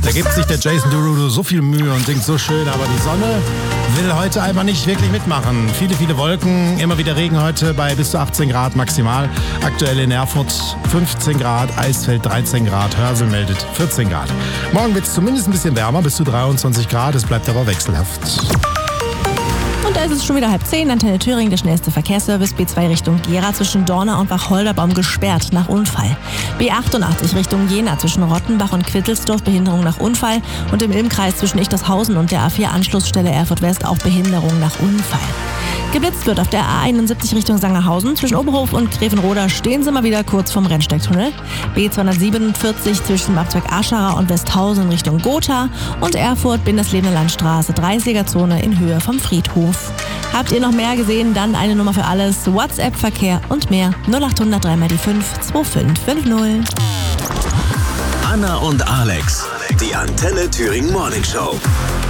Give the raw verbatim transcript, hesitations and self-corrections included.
Da gibt sich der Jason Derulo so viel Mühe und singt so schön, aber die Sonne will heute einfach nicht wirklich mitmachen. Viele, viele Wolken, immer wieder Regen heute bei bis zu achtzehn Grad maximal. Aktuell in Erfurt fünfzehn Grad, Eisfeld dreizehn Grad, Hörsel meldet vierzehn Grad. Morgen wird es zumindest ein bisschen wärmer, bis zu dreiundzwanzig Grad, es bleibt aber wechselhaft. Und da ist es schon wieder halb zehn. Antenne Thüringen, der schnellste Verkehrsservice. B zwei Richtung Gera zwischen Dorna und Wacholderbaum gesperrt nach Unfall. B achtundachtzig Richtung Jena zwischen Rottenbach und Quittelsdorf Behinderung nach Unfall. Und im Ilmkreis zwischen Ichtershausen und der A vier Anschlussstelle Erfurt West auch Behinderung nach Unfall. Geblitzt wird auf der A einundsiebzig Richtung Sangerhausen. Zwischen Oberhof und Grevenroda stehen sie mal wieder kurz vom Rennsteigtunnel. B zweihundertsiebenundvierzig zwischen Marktzweig Ascherer und Westhausen Richtung Gotha. Und Erfurt Bindeslebene Landstraße, dreißiger-Zone in Höhe vom Friedhof. Habt ihr noch mehr gesehen? Dann eine Nummer für alles. WhatsApp, Verkehr und mehr. null acht hundert drei mal die fünf zwei fünf fünf null. Anna und Alex, die Antenne Thüringen Morning Show.